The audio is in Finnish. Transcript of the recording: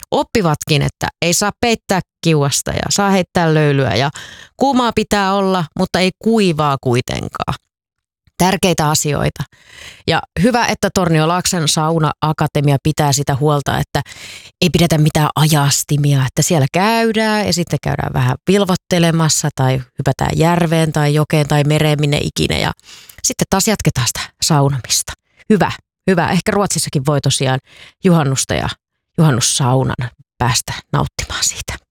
oppivatkin, että ei saa peittää kiuasta ja saa heittää löylyä ja kuumaa pitää olla, mutta ei kuivaa kuitenkaan. Tärkeitä asioita. Ja hyvä, että Torniolaakson Sauna-akatemia pitää sitä huolta, että ei pidetä mitään ajastimia, että siellä käydään ja sitten käydään vähän vilvottelemassa tai hypätään järveen tai jokeen tai mereen minne ikinä ja sitten taas jatketaan sitä saunomista. Hyvä, hyvä. Ehkä Ruotsissakin voi tosiaan juhannusta ja juhannussaunan päästä nauttimaan siitä.